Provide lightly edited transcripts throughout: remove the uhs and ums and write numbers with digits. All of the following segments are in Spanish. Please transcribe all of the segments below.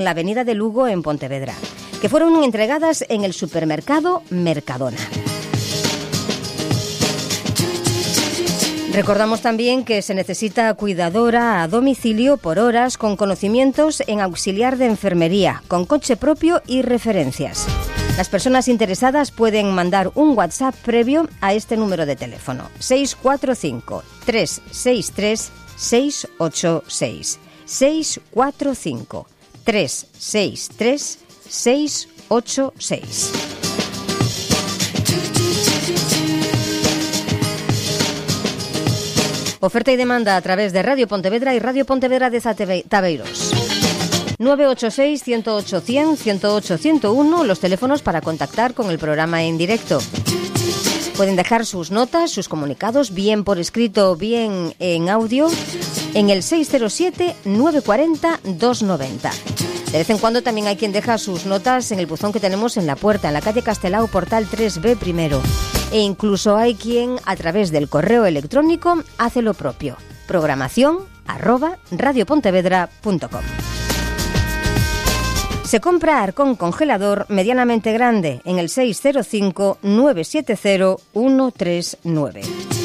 en la avenida de Lugo en Pontevedra, que fueron entregadas en el supermercado Mercadona. Recordamos también que se necesita cuidadora a domicilio por horas con conocimientos en auxiliar de enfermería, con coche propio y referencias. Las personas interesadas pueden mandar un WhatsApp previo a este número de teléfono: 645 363 686. 645 363 686. Oferta y demanda a través de Radio Pontevedra y Radio Pontevedra de Tabeiros. 986 108 100, 108 101, los teléfonos para contactar con el programa en directo. Pueden dejar sus notas, sus comunicados, bien por escrito o bien en audio, en el 607 940 290. De vez en cuando también hay quien deja sus notas en el buzón que tenemos en la puerta, en la calle Castelao, portal 3B primero. E incluso hay quien, a través del correo electrónico, hace lo propio. programación@radiopontevedra.com. Se compra arcón congelador medianamente grande en el 605 970 139.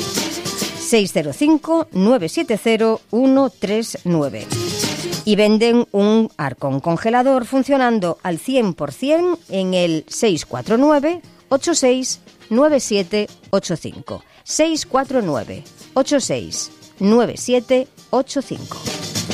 605 970 139. Y venden un arcón congelador funcionando al 100% en el 649 86 9785. 649 86 9785.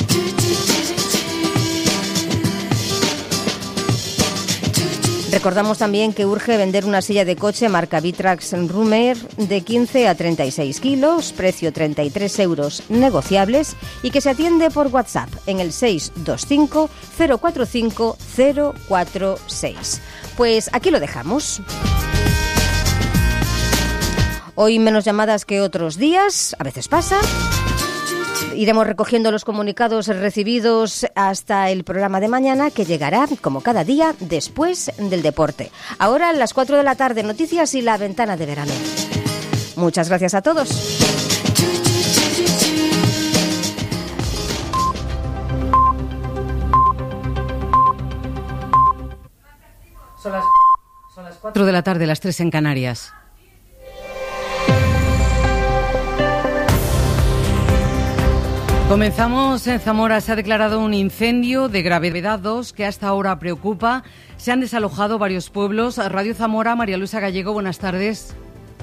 Recordamos también que urge vender una silla de coche marca Vitrax Rumer de 15 a 36 kilos, precio 33 euros negociables, y que se atiende por WhatsApp en el 625 045 046. Pues aquí lo dejamos. Hoy menos llamadas que otros días, a veces pasa. Iremos recogiendo los comunicados recibidos hasta el programa de mañana, que llegará, como cada día, después del deporte. Ahora, a las 4 de la tarde, noticias y la ventana de verano. Muchas gracias a todos. Son las 4 de la tarde, las 3 en Canarias. Comenzamos en Zamora. Se ha declarado un incendio de gravedad 2 que hasta ahora preocupa. Se han desalojado varios pueblos. Radio Zamora, María Luisa Gallego, buenas tardes.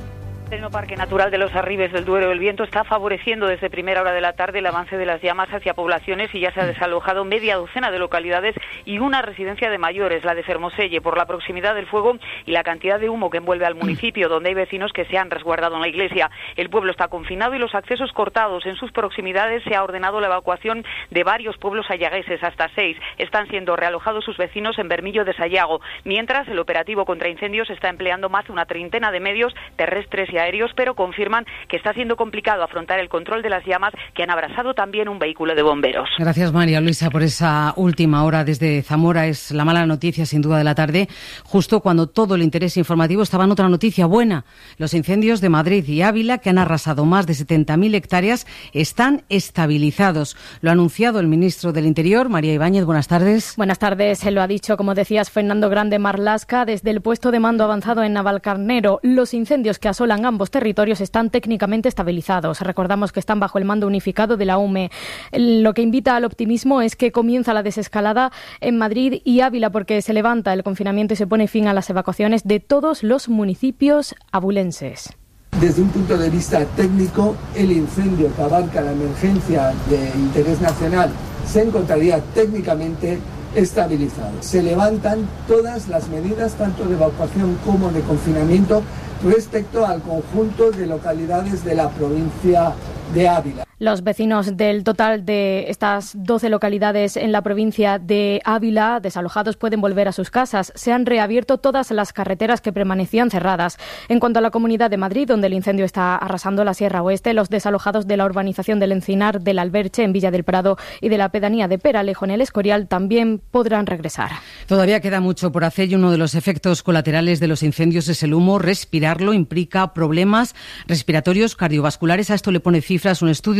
El Parque Natural de los Arribes del Duero. El viento está favoreciendo desde primera hora de la tarde el avance de las llamas hacia poblaciones y ya se ha desalojado media docena de localidades y una residencia de mayores, la de Fermoselle, por la proximidad del fuego y la cantidad de humo que envuelve al municipio, donde hay vecinos que se han resguardado en la iglesia. El pueblo está confinado y los accesos cortados. En sus proximidades se ha ordenado la evacuación de varios pueblos sayagueses, hasta 6. Están siendo realojados sus vecinos en Bermillo de Sayago. Mientras, el operativo contra incendios está empleando más de una treintena de medios terrestres y aéreos, pero confirman que está siendo complicado afrontar el control de las llamas que han abrasado también un vehículo de bomberos. Gracias, María Luisa, por esa última hora desde Zamora. Es la mala noticia, sin duda, de la tarde, justo cuando todo el interés informativo estaba en otra noticia buena. Los incendios de Madrid y Ávila, que han arrasado más de 70.000 hectáreas, están estabilizados. Lo ha anunciado el ministro del Interior, María Ibáñez. Buenas tardes. Buenas tardes. Se lo ha dicho, como decías, Fernando Grande Marlasca, desde el puesto de mando avanzado en Navalcarnero. Los incendios que asolan ambos territorios están técnicamente estabilizados. Recordamos que están bajo el mando unificado de la UME. Lo que invita al optimismo es que comienza la desescalada en Madrid y Ávila, porque se levanta el confinamiento y se pone fin a las evacuaciones de todos los municipios abulenses. Desde un punto de vista técnico, el incendio que abarca la emergencia de interés nacional se encontraría técnicamente estabilizado. Se levantan todas las medidas, tanto de evacuación como de confinamiento, respecto al conjunto de localidades de la provincia de Ávila. Los vecinos del total de estas 12 localidades en la provincia de Ávila, desalojados, pueden volver a sus casas. Se han reabierto todas las carreteras que permanecían cerradas. En cuanto a la Comunidad de Madrid, donde el incendio está arrasando la Sierra Oeste, los desalojados de la urbanización del Encinar, del Alberche, en Villa del Prado, y de la pedanía de Peralejo, en el Escorial, también podrán regresar. Todavía queda mucho por hacer y uno de los efectos colaterales de los incendios es el humo. Respirarlo implica problemas respiratorios cardiovasculares. A esto le pone cifras un estudio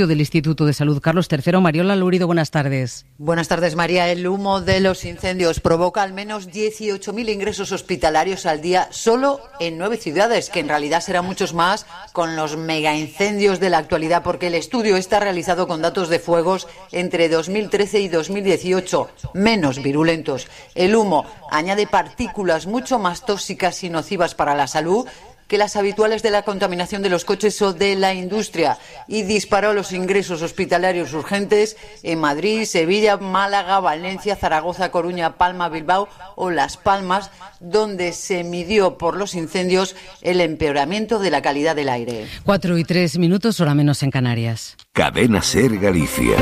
del Instituto de Salud Carlos III. Mariola Lurido, buenas tardes. Buenas tardes, María. El humo de los incendios provoca al menos 18.000 ingresos hospitalarios al día solo en 9 ciudades, que en realidad serán muchos más con los megaincendios de la actualidad, porque el estudio está realizado con datos de fuegos entre 2013 y 2018, menos virulentos. El humo añade partículas mucho más tóxicas y nocivas para la salud que las habituales de la contaminación de los coches o de la industria, y disparó los ingresos hospitalarios urgentes en Madrid, Sevilla, Málaga, Valencia, Zaragoza, Coruña, Palma, Bilbao o Las Palmas, donde se midió por los incendios el empeoramiento de la calidad del aire. 4:03, hora menos en Canarias. Cadena Ser Galicia.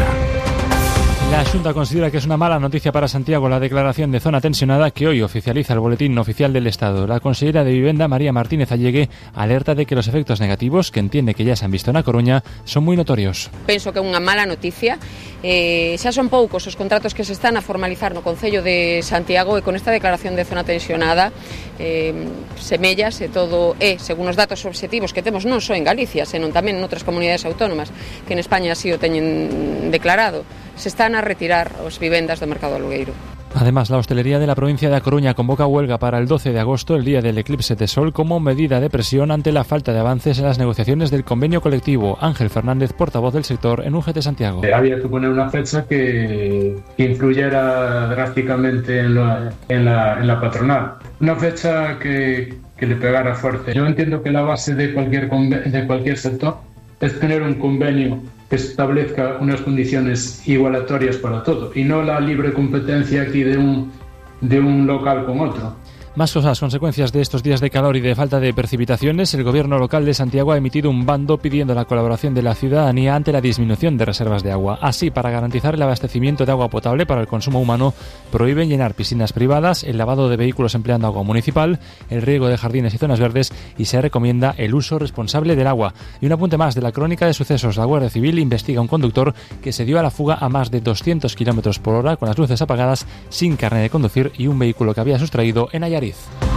La Xunta considera que es una mala noticia para Santiago la declaración de zona tensionada que hoy oficializa el Boletín Oficial del Estado. La consellera de Vivenda, María Martínez Allegue, alerta de que los efectos negativos, que entiende que ya se han visto en A Coruña, son moi notorios. Penso que é unha mala noticia. Xa son poucos os contratos que se están a formalizar no Concello de Santiago, e con esta declaración de zona tensionada semellas e todo según os datos obxectivos que temos non só en Galicia, senón tamén en outras comunidades autónomas que en España así o teñen declarado, se están a retirar as vivendas do mercado alugueiro. Además, la hostelería de la provincia de A Coruña convoca huelga para el 12 de agosto, el día del eclipse de sol, como medida de presión ante la falta de avances en las negociaciones del convenio colectivo. Ángel Fernández, portavoz del sector en UGT Santiago. Había que poner una fecha que influyera drásticamente en la patronal. Una fecha que le pegara fuerte. Yo entiendo que la base de cualquier sector es tener un convenio que establezca unas condiciones igualatorias para todo y no la libre competencia aquí de un local con otro. Más cosas, consecuencias de estos días de calor y de falta de precipitaciones, el gobierno local de Santiago ha emitido un bando pidiendo la colaboración de la ciudadanía ante la disminución de reservas de agua. Así, para garantizar el abastecimiento de agua potable para el consumo humano, prohíben llenar piscinas privadas, el lavado de vehículos empleando agua municipal, el riego de jardines y zonas verdes, y se recomienda el uso responsable del agua. Y un apunte más de la crónica de sucesos. La Guardia Civil investiga a un conductor que se dio a la fuga a más de 200 km por hora con las luces apagadas, sin carnet de conducir y un vehículo que había sustraído en Allariz.